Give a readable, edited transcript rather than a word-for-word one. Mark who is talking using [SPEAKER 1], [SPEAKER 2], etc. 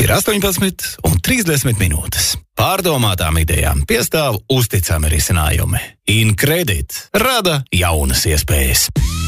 [SPEAKER 1] Ir 18:30 minūtes. Pārdomātām idejām piestāv uzticami risinājumi. InCredit rada jaunas iespējas.